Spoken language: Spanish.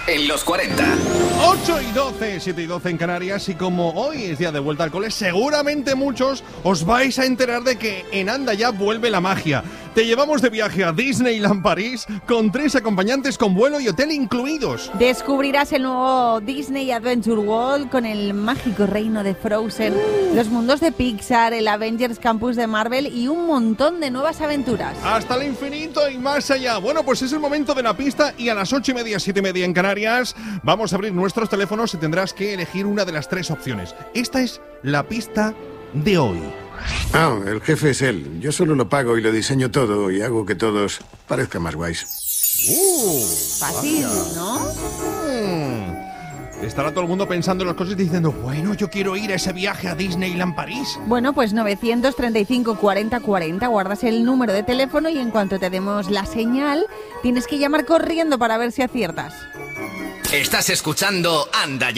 en los 40. 8:12, 7:12 en Canarias, y como hoy es día de vuelta al cole, seguramente muchos os vais a enterar de que en Anda Ya vuelve la magia. Te llevamos de viaje a Disneyland París con 3 acompañantes con vuelo y hotel incluidos. Descubrirás el nuevo Disney Adventure World con el mágico reino de Frozen, los mundos de Pixar, el Avengers Campus de Marvel y un montón de nuevas aventuras. Hasta el infinito y más allá. Bueno, pues es el momento de la pista y a las 8:30, 7:30 en Canarias vamos a abrir nuestros teléfonos y tendrás que elegir una de las 3 opciones. Esta es la pista de hoy. Ah, el jefe es él. Yo solo lo pago y lo diseño todo y hago que todos parezcan más guays. Fácil, ¿no? Estará todo el mundo pensando en las cosas y diciendo, bueno, yo quiero ir a ese viaje a Disneyland París. Bueno, pues 935 40 40, guardas el número de teléfono y en cuanto te demos la señal, tienes que llamar corriendo para ver si aciertas. Estás escuchando Anda Ya.